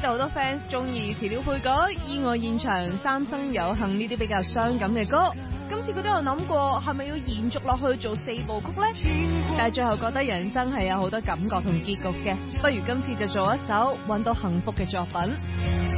道好多 fans 中意詞料配角、意外現場、三生有幸呢啲比較傷感嘅歌。今次佢都有諗過係咪要延續落去做4部曲呢？但係最後覺得人生係有好多感覺同結局嘅，不如今次就做一首搵到幸福嘅作品。